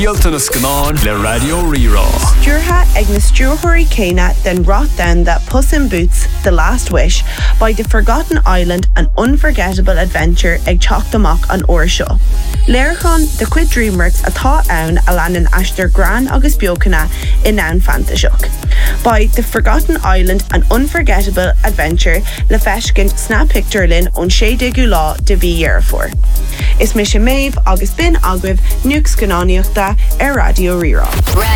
Díalta na scanán le Radio Rirá. Dúrtha ag na stúrthóirí céine den rot down that Puss in Boots, The Last Wish, by The Forgotten Island, an unforgettable adventure ag teacht amach an uair seo. Léirchán de cuid DreamWorks atá ann a leanan aistear gran agus beocanna in ann fantaseach. By The Forgotten Island, an unforgettable adventure le feiscin sna picturelinn ón 16 lá de bhí dhearfór. Is mis sin méibh agus bin agah nuac scanáníochta ar Radio Rirá.